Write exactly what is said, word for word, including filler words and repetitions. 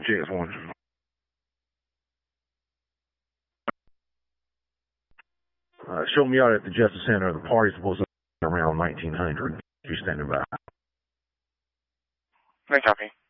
J S one. Uh, show me out at the Justice Center. The party's supposed to be around nineteen hundred. If you're standing by. Nice copy.